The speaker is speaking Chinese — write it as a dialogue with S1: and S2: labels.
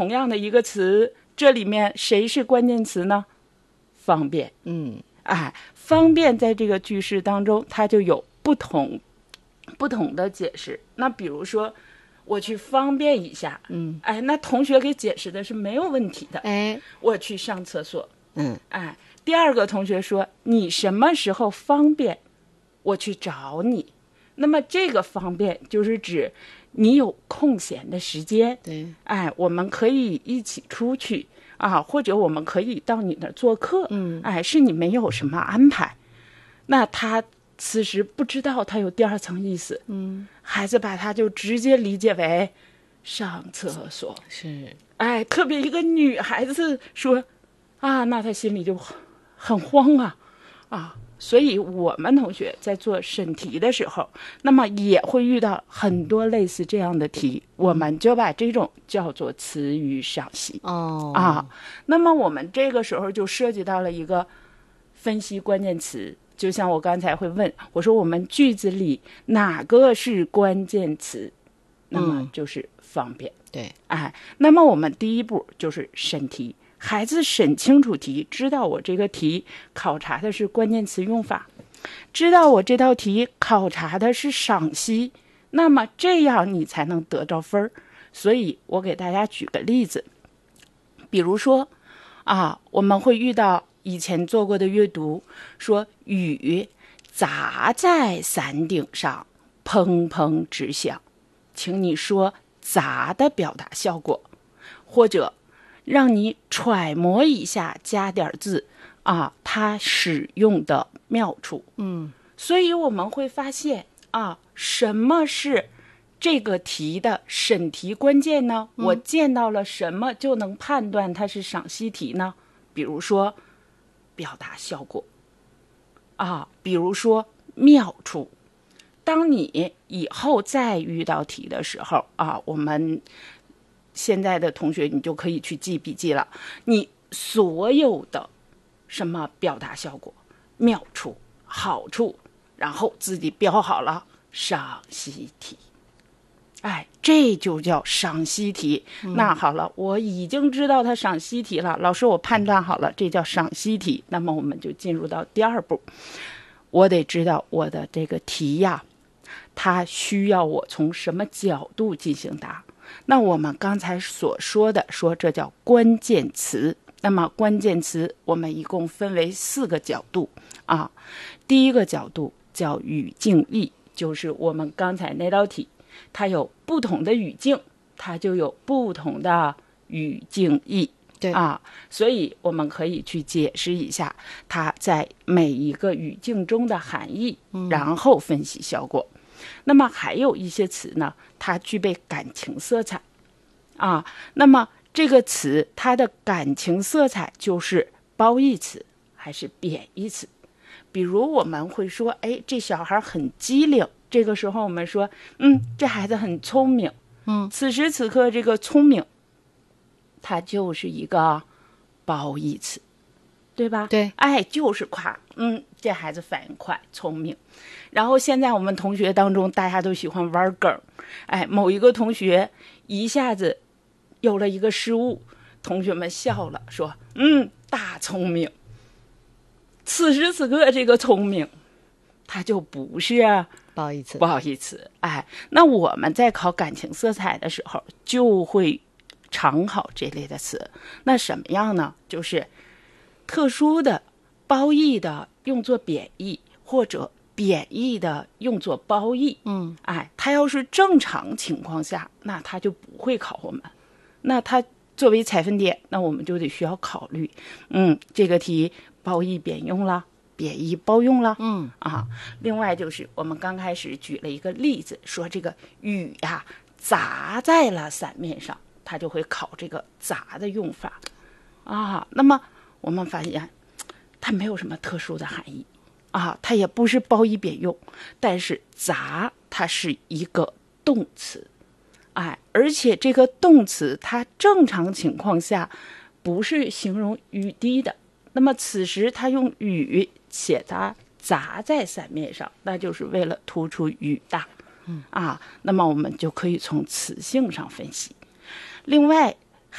S1: 同样的一个词，这里面谁是关键词呢？方便。方便在这个句式当中，它就有不同的解释。那比如说，我去方便一下，那同学给解释的是没有问题的。我去上厕所，第二个同学说你什么时候方便，我去找你。那么这个方便就是指你有空闲的时间，
S2: 对，
S1: 我们可以一起出去或者我们可以到你那儿做客，是你没有什么安排。那他此时不知道他有第二层意思，孩子把他就直接理解为上厕所。
S2: 是，
S1: 特别一个女孩子说那他心里就很慌所以我们同学在做审题的时候，那么也会遇到很多类似这样的题，我们就把这种叫做词语赏析。那么我们这个时候就涉及到了一个分析关键词，就像我刚才会问，我说我们句子里哪个是关键词？那么就是方便。
S2: 对，
S1: 那么我们第一步就是审题。孩子审清楚题，知道我这个题考察的是关键词用法，知道我这道题考察的是赏析，那么这样你才能得到分。所以我给大家举个例子，比如说我们会遇到以前做过的阅读，说雨砸在伞顶上，砰砰直响，请你说砸的表达效果，或者让你揣摩一下，加点字它使用的妙处。所以我们会发现什么是这个题的审题关键呢？我见到了什么就能判断它是赏析题呢？比如说表达效果比如说妙处。当你以后再遇到题的时候我们现在的同学你就可以去记笔记了，你所有的什么表达效果、妙处、好处，然后自己标好了，赏析题。这就叫赏析题。那好了，我已经知道它赏析题了，老师我判断好了，这叫赏析题。那么我们就进入到第二步，我得知道我的这个题它需要我从什么角度进行答。那我们刚才所说的这叫关键词。那么关键词我们一共分为4个角度第一个角度叫语境义，就是我们刚才那道题，它有不同的语境，它就有不同的语境义。
S2: 对
S1: 所以我们可以去解释一下它在每一个语境中的含义，然后分析效果。那么还有一些词呢，它具备感情色彩那么这个词它的感情色彩就是褒义词还是贬义词。比如我们会说这小孩很机灵，这个时候我们说这孩子很聪明。此时此刻这个聪明它就是一个褒义词，对吧？
S2: 对，
S1: 就是夸这孩子反应快，聪明。然后现在我们同学当中大家都喜欢玩梗，某一个同学一下子有了一个失误，同学们笑了，说大聪明。此时此刻这个聪明它就不是
S2: 褒义词。
S1: 不好意思，那我们在考感情色彩的时候就会常考这类的词。那什么样呢？就是特殊的褒义的用作贬义，或者贬义的用作褒义。它要是正常情况下，那它就不会考我们。那它作为采分点，那我们就得需要考虑，这个题褒义贬用了，贬义褒用了。另外就是我们刚开始举了一个例子，说这个雨砸在了伞面上，它就会考这个砸的用法那么我们发现它没有什么特殊的含义它也不是褒义贬用，但是砸它是一个动词而且这个动词它正常情况下不是形容雨滴的，那么此时它用雨写它砸在伞面上，那就是为了突出雨大那么我们就可以从词性上分析。另外